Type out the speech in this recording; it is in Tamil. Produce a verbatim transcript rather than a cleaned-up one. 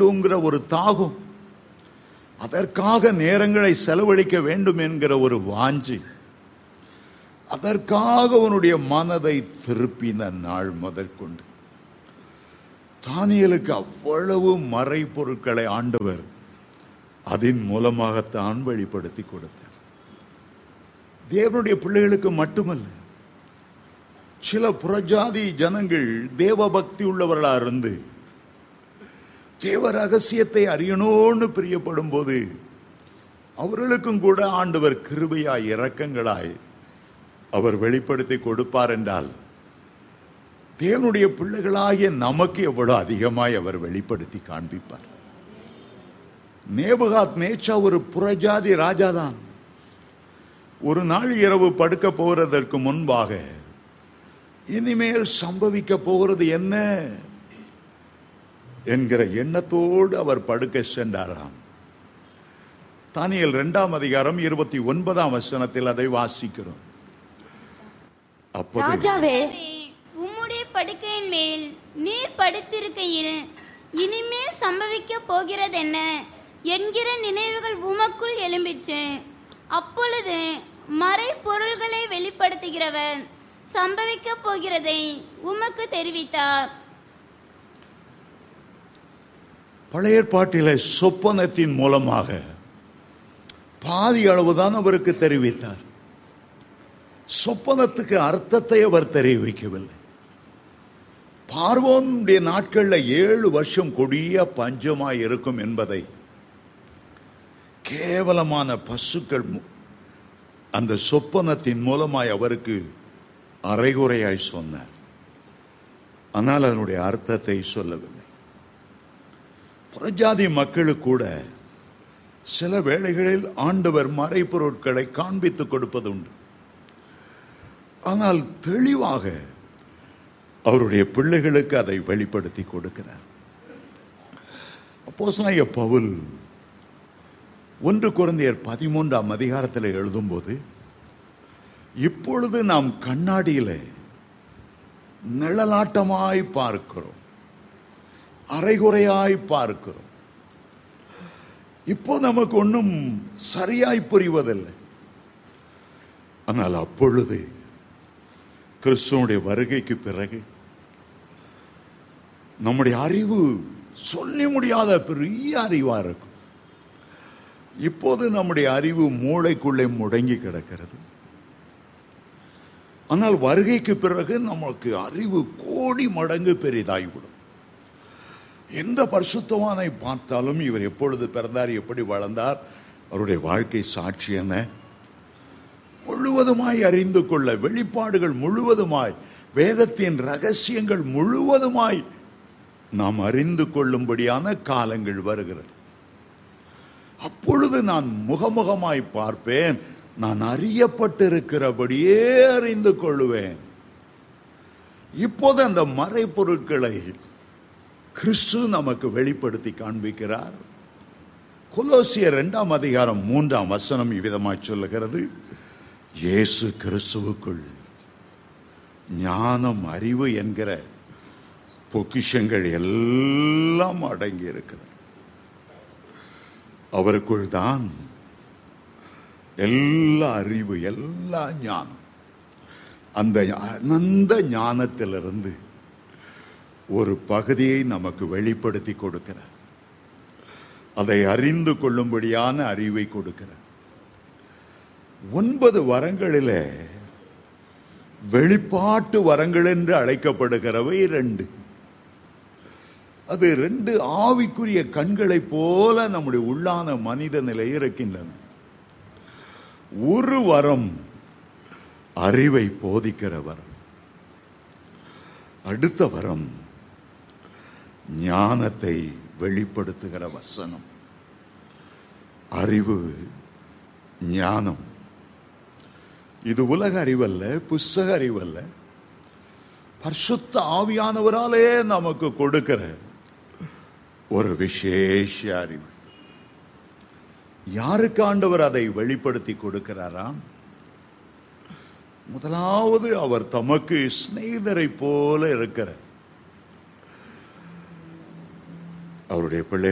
ஒரு தாகம், அதற்காக நேரங்களை செலவழிக்க வேண்டும் என்கிற ஒரு வாஞ்சி, அதற்காக அவனுடைய மனதை திருப்பின நாள் முதற்கொண்டு தானியேலுக்கு அவ்வளவு மறைபொருட்களை ஆண்டவர் அதன் மூலமாகத்தான் வெளிப்படுத்தி கொடுத்தார். தேவனுடைய பிள்ளைகளுக்கு மட்டுமல்ல, சில புறஜாதி ஜனங்கள் தேவ பக்தி உள்ளவர்களா இருந்து தேவ ரகசியத்தை அறியணும்னு பிரியப்படும் போது அவர்களுக்கும் கூட ஆண்டவர் கிருபையாய் இரக்கங்களாய் அவர் வெளிப்படுத்தி கொடுப்பார் என்றால், தேவனுடைய பிள்ளைகளாகிய நமக்கு எவ்வளவு அதிகமாய் அவர் வெளிப்படுத்தி காண்பிப்பார். நேபுகாத் நேச்சா ஒரு புறஜாதி ராஜாதான். ஒரு நாள் இரவு படுக்க போகிறதற்கு முன்பாக இனிமேல் சம்பவிக்க போகிறது என்ன என்கிற எண்ணத்தோடு அவர் படுக்க சென்றாராம். தானியேல் இரண்டாம் அதிகாரம் இருபத்தி ஒன்பதாம் வசனத்தில் அதை வாசிக்கிறோம். ராஜாவே, உம்முடைய படுக்கையின் மேல் நீர் படுத்திருக்கையில் இனிமேல் சம்பவிக்க போகிறது என்ன என்கிற நினைவுகள் உமக்குள் எழும்பிற்று. அப்பொழுது மறை பொருள்களை வெளிப்படுத்துகிறவர் சம்பவிக்க போகிறதை உமக்கு தெரிவித்தார். பழைய ஏற்பாட்டிலே சொப்பனத்தின் மூலமாக பாதி அளவுதான் அவருக்கு தெரிவித்தார். சொப்பனத்துக்கு அர்த்தத்தை அவர் தெரிவிக்கவில்லை. பார்வோனுடைய நாட்களில் ஏழு வருஷம் கொடிய பஞ்சமாய் இருக்கும் என்பதை கேவலமான பசுக்கள் அந்த சொப்பனத்தின் மூலமாய் அவருக்கு அரைகுறையாய் சொன்னார். ஆனால் அதனுடைய அர்த்தத்தை சொல்லவில்லை. புறஜாதி மக்களுக்கு கூட சில வேளைகளில் ஆண்டவர் மறைபொருட்களை காண்பித்துக் கொடுப்பது உண்டு. ஆனால் தெளிவாக அவருடைய பிள்ளைகளுக்கு அதை வெளிப்படுத்தி கொடுக்கிறார். அப்போஸ்தலனாகிய பவுல் ஒன்று கொரிந்தியர் பதிமூன்றாம் அதிகாரத்தில் எழுதும்போது, இப்பொழுது நாம் கண்ணாடியிலே நிழலாட்டமாய் பார்க்கிறோம், அரைகுறையாய் பார்க்கிறோம். இப்போ நமக்கு ஒன்றும் சரியாய் புரிவதில்லை. ஆனால் அப்பொழுது கிறிஸ்துவனுடைய வருகைக்கு பிறகு நம்முடைய அறிவு சொல்லி முடியாத பெரிய அறிவா இருக்கும். இப்போது நம்முடைய அறிவு மூளைக்குள்ளே முடங்கி கிடக்கிறது. ஆனால் வருகைக்கு பிறகு நமக்கு அறிவு கோடி மடங்கு பெரிதாகிவிடும். எந்த பரிசுத்தவானை பார்த்தாலும் இவர் எப்பொழுது பிறந்தார், எப்படி வளர்ந்தார், அவருடைய வாழ்க்கை சாட்சி என்ன முழுவதுமாய் அறிந்து கொள்ள, வெளிப்பாடுகள் முழுவதுமாய், வேதத்தின் ரகசியங்கள் முழுவதுமாய் நாம் அறிந்து கொள்ளும்படியான காலங்கள் வருகிறது. அப்பொழுது நான் முகமுகமாய் பார்ப்பேன், நான் அறியப்பட்டிருக்கிறபடியே அறிந்து கொள்ளுவேன். இப்போது அந்த மறைபொருட்களை கிறிஸ்து நமக்கு வெளிப்படுத்தி காண்பிக்கிறார். கொலோசியர் இரண்டாம் அதிகாரம் மூன்றாம் வசனம் இவ்விதமாய் சொல்லுகிறது, இயேசு கிறிஸ்துவுக்குள் ஞானம், அறிவு என்கிற பொக்கிஷங்கள் எல்லாம் அடங்கி இருக்கிறது. அவருக்குள் தான் எல்லா அறிவு, எல்லா ஞானம். அந்த அனந்த ஞானத்திலிருந்து ஒரு பகுதியை நமக்கு வெளிப்படுத்தி கொடுக்கிறார். அதை அறிந்து கொள்ளும்படியான அறிவை கொடுக்கிறார். ஒன்பது வரங்களிலே வெளிப்பாட்டு வரங்கள் என்று அழைக்கப்படுகிறவை ரெண்டு. அது ரெண்டு ஆவிக்குரிய கண்களை போல நம்முடைய உள்ளான மனித நிலை இருக்கின்றன. ஒரு வரம் அறிவை போதிக்கிற வரம், அடுத்த வரம் ஞானத்தை வெளிப்படுத்துகிற வசனம். அறிவு, ஞானம் இது உலக அறிவல்ல, புஸ்தக அறிவல்ல, பரிசுத்த ஆவியானவராலே நமக்கு கொடுக்கிற ஒரு விசேஷ அறிவு. யாருக்கு ஆண்டவர் அதை வெளிப்படுத்தி கொடுக்கிறாராம்? முதலாவது அவர் தமக்கு சிநேகிதரை போல இருக்கிற அவருடைய பிள்ளை